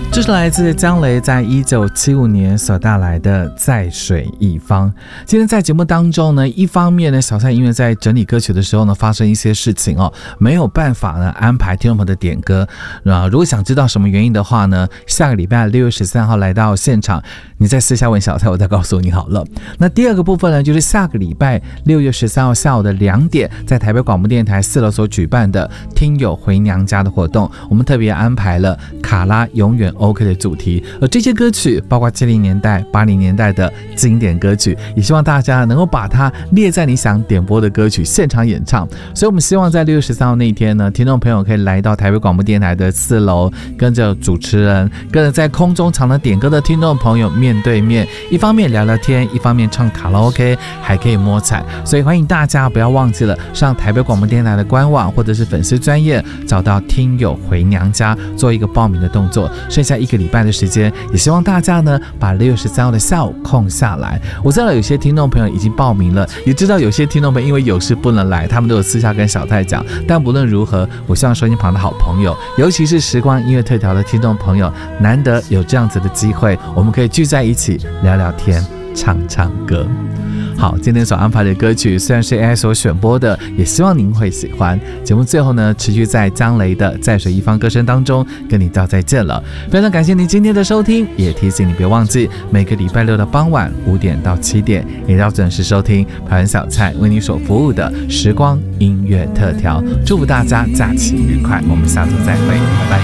这是来自江雷在1975年所带来的《在水一方》。今天在节目当中呢，一方面呢，小蔡因为在整理歌曲的时候呢，发生一些事情没有办法呢安排听众朋友的点歌。如果想知道什么原因的话呢，下个礼拜6月13号来到现场，你再私下问小蔡，我再告诉你好了。那第二个部分呢，就是下个礼拜6月13号下午的2点，在台北广播电台4楼所举办的听友回娘家的活动，我们特别安排了卡拉永远 OK 的主题，而这些歌曲包括70年代、80年代的经典歌曲，也希望大家能够把它列在你想点播的歌曲现场演唱。所以我们希望在6月13号那一天呢，听众朋友可以来到台北广播电台的4楼，跟着主持人，跟着在空中常常点歌的听众朋友面对面，一方面聊聊天，一方面唱卡拉 OK， 还可以摸彩。所以欢迎大家不要忘记了上台北广播电台的官网或者是粉丝专页，找到听友回娘家做一个报名的动作。剩下1个礼拜的时间，也希望大家呢把6月13号的下午空下来。我知道有些听众朋友已经报名了，也知道有些听众朋友因为有事不能来，他们都有私下跟小太讲。但不论如何，我希望收音旁的好朋友，尤其是时光音乐特调的听众朋友，难得有这样子的机会，我们可以聚在一起聊聊天，唱唱歌。好，今天所安排的歌曲虽然是 AI 所选播的，也希望您会喜欢。节目最后呢，持续在江雷的《在水一方》歌声当中跟你道再见了。非常感谢您今天的收听，也提醒你别忘记每个礼拜六的傍晚5点到7点，也要准时收听排湾小菜为你所服务的时光音乐特调。祝福大家假期愉快，我们下周再会，拜拜。